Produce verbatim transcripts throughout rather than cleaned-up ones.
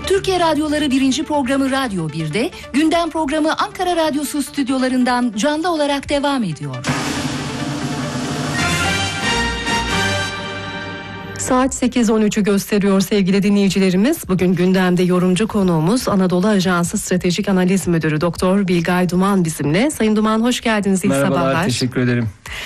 Türkiye Radyoları birinci programı Radyo bir'de, gündem programı Ankara Radyosu stüdyolarından canlı olarak devam ediyor. Saat sekiz on üçü gösteriyor sevgili dinleyicilerimiz. Bugün gündemde yorumcu konuğumuz Anadolu Ajansı Stratejik Analiz Müdürü Doktor Bilgay Duman bizimle. Sayın Duman, hoş geldiniz. İyi Merhabalar, sabahlar. teşekkür ederim.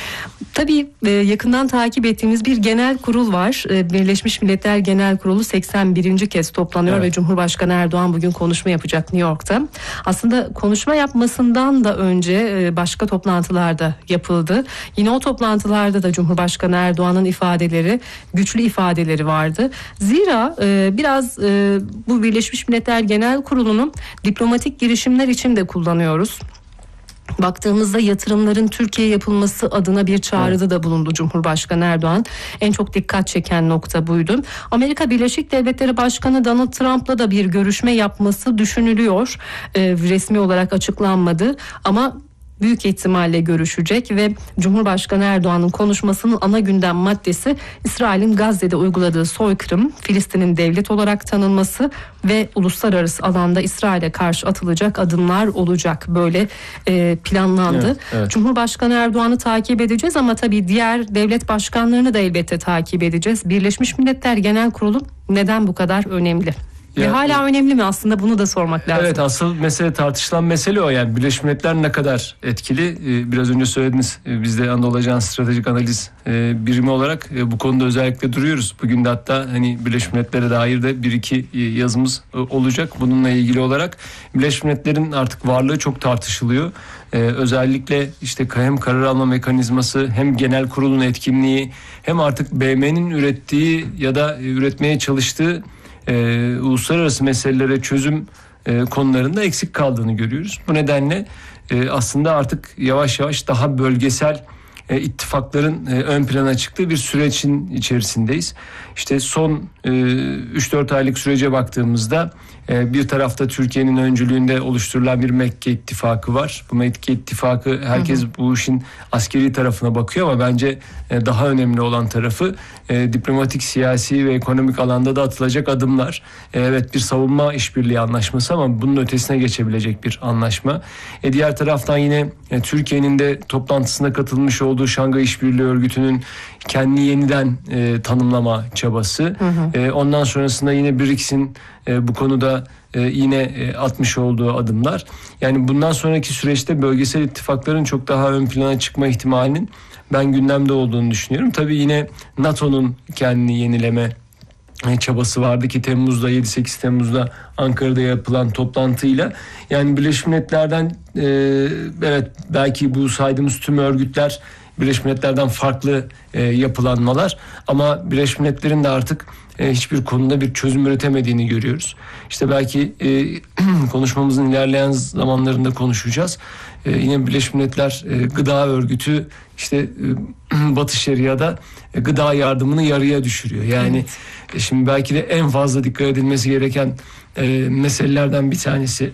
Tabii yakından takip ettiğimiz bir genel kurul var. Birleşmiş Milletler Genel Kurulu seksen birinci kez toplanıyor, evet. Ve Cumhurbaşkanı Erdoğan bugün konuşma yapacak New York'ta. Aslında konuşma yapmasından da önce başka toplantılarda yapıldı. Yine o toplantılarda da Cumhurbaşkanı Erdoğan'ın ifadeleri, güçlü ifadeleri vardı. Zira biraz bu Birleşmiş Milletler Genel Kurulu'nu diplomatik girişimler için de kullanıyoruz. Baktığımızda yatırımların Türkiye'ye yapılması adına bir çağrıda da bulundu Cumhurbaşkanı Erdoğan. En çok dikkat çeken nokta buydu. Amerika Birleşik Devletleri Başkanı Donald Trump'la da bir görüşme yapması düşünülüyor. Ee, resmi olarak açıklanmadı ama büyük ihtimalle görüşecek ve Cumhurbaşkanı Erdoğan'ın konuşmasının ana gündem maddesi İsrail'in Gazze'de uyguladığı soykırım, Filistin'in devlet olarak tanınması ve uluslararası alanda İsrail'e karşı atılacak adımlar olacak. Böyle e, planlandı. Evet, evet. Cumhurbaşkanı Erdoğan'ı takip edeceğiz ama tabii diğer devlet başkanlarını da elbette takip edeceğiz. Birleşmiş Milletler Genel Kurulu neden bu kadar önemli? Ya, Ve hala önemli mi aslında, bunu da sormak lazım. Evet, asıl mesele, tartışılan mesele o. Yani Birleşmiş Milletler ne kadar etkili? Biraz önce söylediniz, biz de Anadolu Ajansı Stratejik Analiz birimi olarak bu konuda özellikle duruyoruz. Bugün de hatta hani Birleşmiş Milletler'e dair de bir iki yazımız olacak bununla ilgili olarak. Birleşmiş Milletler'in artık varlığı çok tartışılıyor. Ee, özellikle işte hem karar alma mekanizması, hem genel kurulun etkinliği, hem artık B M'nin ürettiği ya da üretmeye çalıştığı Ee, uluslararası meselelere çözüm e, konularında eksik kaldığını görüyoruz. Bu nedenle e, aslında artık yavaş yavaş daha bölgesel e, ittifakların e, ön plana çıktığı bir sürecin içerisindeyiz. İşte son e, üç dört aylık sürece baktığımızda e, bir tarafta Türkiye'nin öncülüğünde oluşturulan bir Mekke ittifakı var. Bu Mekke ittifakı, herkes hı hı. bu işin askeri tarafına bakıyor ama bence e, daha önemli olan tarafı e, diplomatik, siyasi ve ekonomik alanda da atılacak adımlar. E, evet, bir savunma işbirliği anlaşması ama bunun ötesine geçebilecek bir anlaşma. E, diğer taraftan yine e, Türkiye'nin de toplantısına katılmış olduğu Şangay İşbirliği Örgütü'nün kendini yeniden e, tanımlama çabası. Hı hı. E, ondan sonrasında yine B R I C S'in e, bu konuda e, yine e, atmış olduğu adımlar. Yani bundan sonraki süreçte bölgesel ittifakların çok daha ön plana çıkma ihtimalinin ben gündemde olduğunu düşünüyorum. Tabii yine NATO'nun kendini yenileme çabası vardı ki Temmuz'da, yedi sekiz Temmuz'da Ankara'da yapılan toplantıyla, yani Birleşmiş Milletler'den e, evet belki bu saydığımız tüm örgütler Birleşmiş Milletler'den farklı e, yapılanmalar ama Birleşmiş Milletler'in de artık e, hiçbir konuda bir çözüm üretemediğini görüyoruz. İşte belki e, konuşmamızın ilerleyen zamanlarında konuşacağız. E, yine Birleşmiş Milletler e, Gıda Örgütü işte e, Batı Şeria'da e, gıda yardımını yarıya düşürüyor. Yani evet. e, şimdi belki de en fazla dikkat edilmesi gereken e, meselelerden bir tanesi.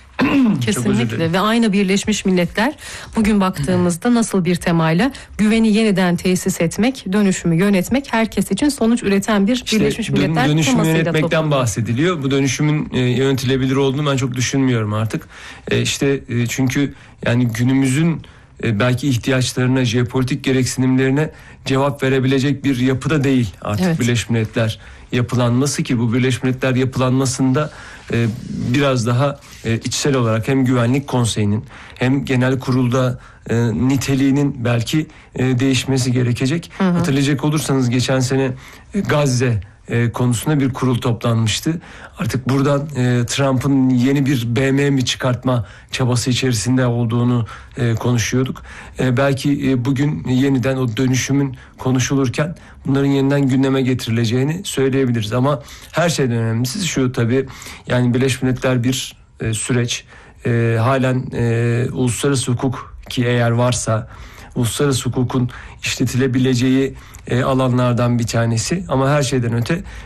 Kesinlikle ve aynı Birleşmiş Milletler bugün baktığımızda nasıl bir temayla güveni yeniden tesis etmek, dönüşümü yönetmek, herkes için sonuç üreten bir işte Birleşmiş Milletler temasıyla dönüşümü yönetmekten bahsediliyor. Bu dönüşümün e, yönetilebilir olduğunu ben çok düşünmüyorum artık. E, işte e, çünkü yani günümüzün e, belki ihtiyaçlarına, jeopolitik gereksinimlerine cevap verebilecek bir yapıda değil artık evet. Birleşmiş Milletler yapılanması, ki bu Birleşmiş Milletler yapılanmasında e, biraz daha e, içsel olarak hem Güvenlik Konseyi'nin hem genel kurulda e, niteliğinin belki e, değişmesi gerekecek. Hı hı. Hatırlayacak olursanız geçen sene e, Gazze e, konusunda bir kurul toplanmıştı. Artık buradan e, Trump'ın yeni bir B M mi çıkartma çabası içerisinde olduğunu e, konuşuyorduk. E, belki e, bugün yeniden o dönüşümün konuşulurken bunların yeniden gündeme getirileceğini söyleyebiliriz. Ama her şeyden önemlisi şu tabii, yani Birleşmiş Milletler bir e, süreç. E, halen e, uluslararası hukuk, ki eğer varsa uluslararası hukukun işletilebileceği e, alanlardan bir tanesi, ama her şeyden öte